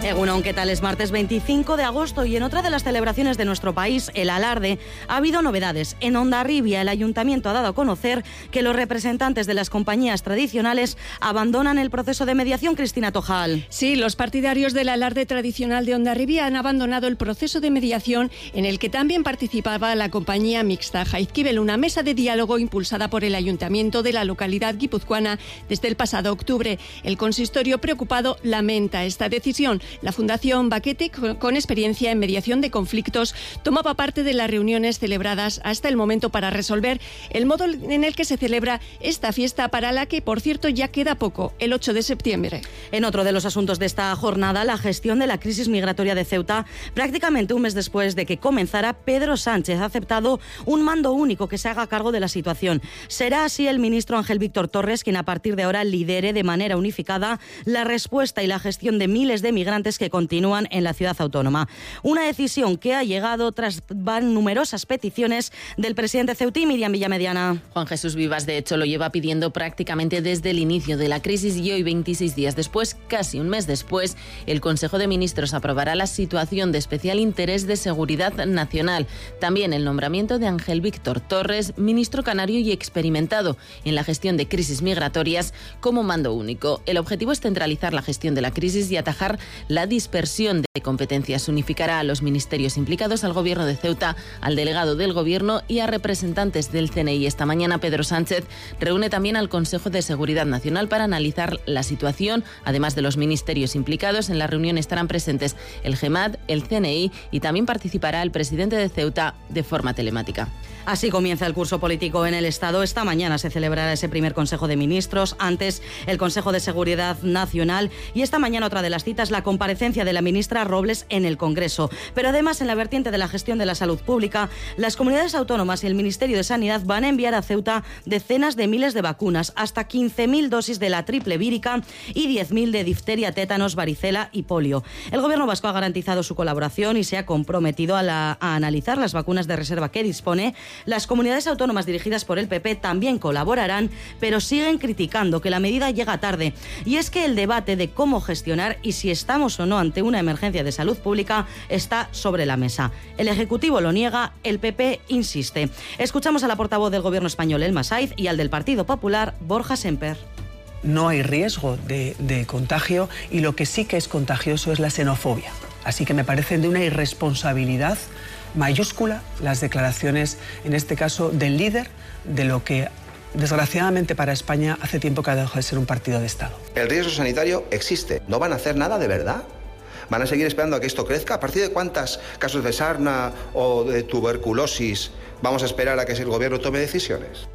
Egunon, ¿qué tal? Es martes 25 de agosto y en otra de las celebraciones de nuestro país, el Alarde, ha habido novedades. En Hondarribia, el Ayuntamiento ha dado a conocer que los representantes de las compañías tradicionales abandonan el proceso de mediación. Cristina Tojal. Sí, los partidarios del Alarde tradicional de Hondarribia han abandonado el proceso de mediación en el que también participaba la compañía mixta Jaizkibel, una mesa de diálogo impulsada por el Ayuntamiento de la localidad guipuzcoana desde el pasado octubre. El consistorio preocupado lamenta esta decisión. La Fundación Baquete, con experiencia en mediación de conflictos, tomaba parte de las reuniones celebradas hasta el momento para resolver el modo en el que se celebra esta fiesta, para la que, por cierto, ya queda poco, el 8 de septiembre. En otro de los asuntos de esta jornada, la gestión de la crisis migratoria de Ceuta. Prácticamente un mes después de que comenzara, Pedro Sánchez ha aceptado un mando único que se haga cargo de la situación. Será así el ministro Ángel Víctor Torres quien a partir de ahora lidere de manera unificada la respuesta y la gestión de miles de migrantes que continúan en la ciudad autónoma. Una decisión que ha llegado tras numerosas peticiones del presidente ceutí, Miriam Villamediana. Juan Jesús Vivas, de hecho, lo lleva pidiendo prácticamente desde el inicio de la crisis y hoy, 26 días después, casi un mes después, el Consejo de Ministros aprobará la situación de especial interés de seguridad nacional. También el nombramiento de Ángel Víctor Torres, ministro canario y experimentado en la gestión de crisis migratorias, como mando único. El objetivo es centralizar la gestión de la crisis y atajar la dispersión de competencias. Unificará a los ministerios implicados, al Gobierno de Ceuta, al delegado del Gobierno y a representantes del CNI. Esta mañana Pedro Sánchez reúne también al Consejo de Seguridad Nacional para analizar la situación. Además de los ministerios implicados, en la reunión estarán presentes el GEMAT, el CNI y también participará el presidente de Ceuta de forma telemática. Así comienza el curso político en el Estado. Esta mañana se celebrará ese primer Consejo de Ministros, antes el Consejo de Seguridad Nacional y esta mañana otra de las citas, la comparecencia de la ministra Robles en el Congreso. Pero además, en la vertiente de la gestión de la salud pública, las comunidades autónomas y el Ministerio de Sanidad van a enviar a Ceuta decenas de miles de vacunas, hasta 15.000 dosis de la triple vírica y 10.000 de difteria, tétanos, varicela y polio. El Gobierno vasco ha garantizado su colaboración y se ha comprometido a analizar las vacunas de reserva que dispone. Las comunidades autónomas dirigidas por el PP también colaborarán, pero siguen criticando que la medida llega tarde. Y es que el debate de cómo gestionar y si estamos o no ante una emergencia de salud pública está sobre la mesa. El Ejecutivo lo niega, el PP insiste. Escuchamos a la portavoz del Gobierno español, Elma Saiz, y al del Partido Popular, Borja Semper. No hay riesgo de contagio y lo que sí que es contagioso es la xenofobia. Así que me parecen de una irresponsabilidad mayúscula las declaraciones, en este caso, del líder de lo que, desgraciadamente para España, hace tiempo que ha dejado de ser un partido de Estado. El riesgo sanitario existe. ¿No van a hacer nada de verdad? ¿Van a seguir esperando a que esto crezca? ¿A partir de cuántos casos de sarna o de tuberculosis vamos a esperar a que el gobierno tome decisiones?